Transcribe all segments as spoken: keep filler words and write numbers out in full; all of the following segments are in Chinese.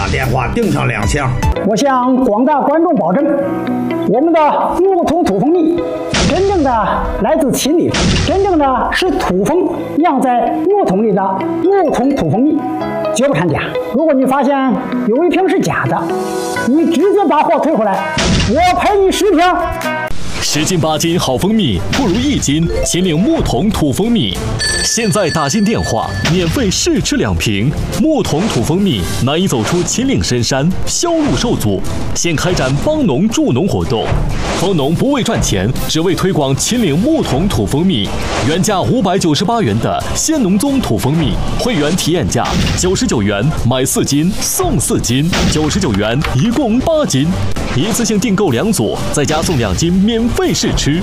电话订上两箱。 我向广大观众保证，我们的木桶土蜂蜜真正的来自秦岭，真正的是土蜂酿在木桶里的木桶土蜂蜜，绝不掺假。如果你发现有一瓶是假的，你直接把货退回来，我赔你十瓶。 十斤八斤好蜂蜜不如一斤秦岭木桶土蜂蜜。现在打进电话，免费试吃两瓶木桶土蜂蜜，难以走出秦岭深山，销路受阻。现开展帮农助农活动，蜂农不为赚钱，只为推广秦岭木桶土蜂蜜。原价五百九十八元的鲜农宗土蜂蜜，会员体验价九十九元，买四斤送四斤，九十九元一共八斤，一次性订购两组，再加送两斤免费试吃。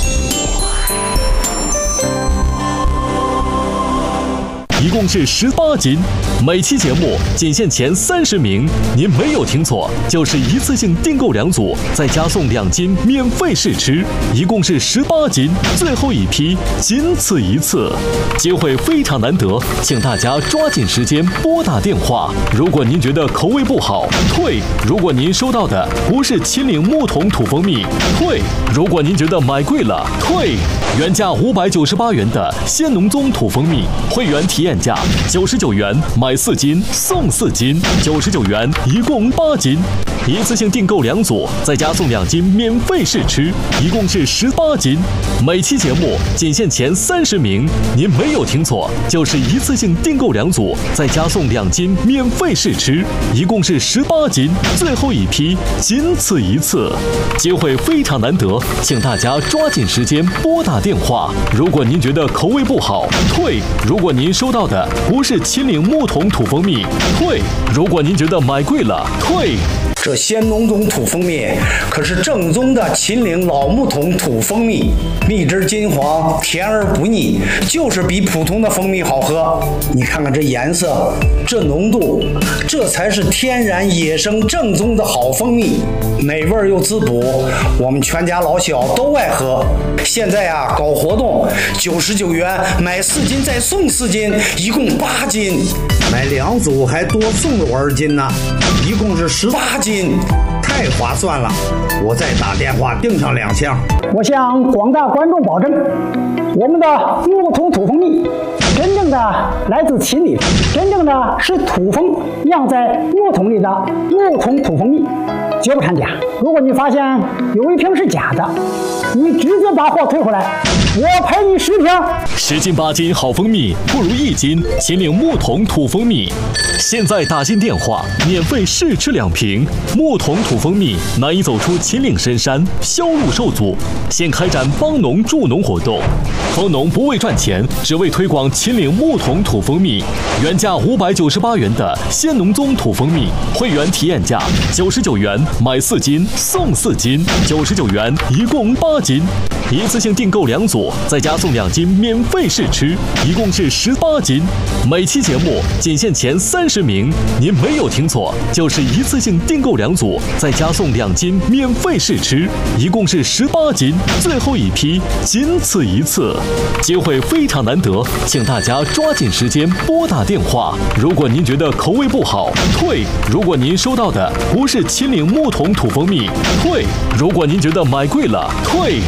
一共是十八斤，每期节目仅限前三十名，您没有听错，就是一次性订购两组，再加送两斤免费试吃，一共是十八斤，最后一批仅此一次，机会非常难得，请大家抓紧时间拨打电话。如果您觉得口味不好，退；如果您收到的不是秦岭木桶土蜂蜜，退；如果您觉得买贵了，退。原价五百九十八元的鲜农宗土蜂蜜，会员体验价九十九元，买四斤送四斤，九十九元一共八斤，一次性订购两组，再加送两斤免费试吃，一共是十八斤。每期节目仅限前三十名，您没有听错，就是一次性订购两组，再加送两斤免费试吃，一共是十八斤，最后一批仅此一次，机会非常难得，请大家抓紧时间拨打电话。如果您觉得口味不好，退；如果您收到的不是秦岭木桶土蜂蜜，退；如果您觉得买贵了，退。 这鲜农宗土蜂蜜可是正宗的秦岭老木桶土蜂蜜，蜜汁金黄，甜而不腻，就是比普通的蜂蜜好喝。你看看这颜色，这浓度，这才是天然野生正宗的好蜂蜜，美味又滋补，我们全家老小都爱喝。现在啊，搞活动，九十九元买四斤再送四斤，一共八斤，买两组还多送了我二斤呢，一共是十八斤，太划算了！我再打电话订上两箱。 我向广大观众保证，我们的木桶土蜂蜜真正的来自秦岭，真正的是土蜂酿在木桶里的木桶土蜂蜜，绝不掺假。如果你发现有一瓶是假的，你直接把货退回来，我赔你十瓶。 十斤八斤好蜂蜜不如一斤秦岭木桶土蜂蜜。现在打进电话，免费试吃两瓶木桶土蜂蜜，难以走出秦岭深山，销路受阻。现开展帮农助农活动，蜂农不为赚钱，只为推广秦岭木桶土蜂蜜。原价五百九十八元的鲜农宗土蜂蜜，会员体验价九十九元，买四斤送四斤，九十九元一共八斤，一次性订购两组，再加送两斤免费试吃，一共是十八斤。每期节目仅限前三十名，您没有听错，就是一次性订购两组，再加送两斤免费试吃，一共是十八斤，最后一批仅此一次，机会非常难得，请大家抓紧时间拨打电话。如果您觉得口味不好，退；如果您收到的不是秦岭木桶土蜂蜜，退；如果您觉得买贵了，退。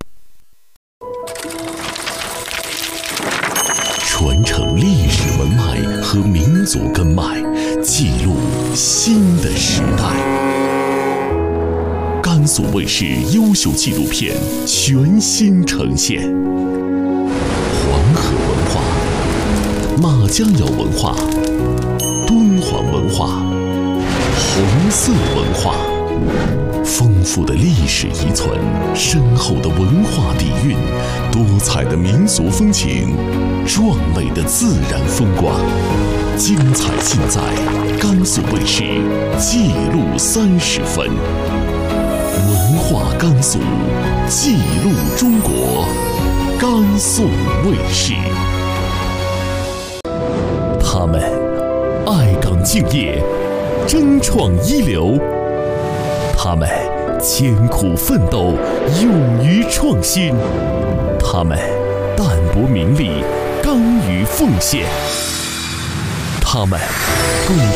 传承历史文脉和民族根脉，记录新的时代。甘肃卫视优秀纪录片全新呈现，黄河文化、马家窑文化、敦煌文化、红色文化。丰富的历史遗存，深厚的文化底蕴，多彩的民俗风情，壮美的自然风光，精彩尽在甘肃卫视记录三十分。文化甘肃，记录中国，甘肃卫视。他们爱岗敬业，争创一流。他们艰苦奋斗，勇于创新；他们淡泊名利，甘于奉献；他们共